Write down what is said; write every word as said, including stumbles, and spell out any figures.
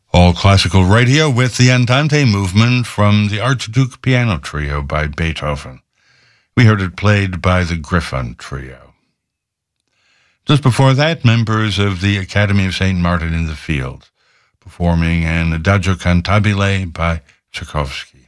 All Classical Radio with the Andante movement from the Archduke Piano Trio by Beethoven. We heard it played by the Griffon Trio. Just before that, members of the Academy of Saint Martin in the Fields, performing an Adagio Cantabile by Tchaikovsky.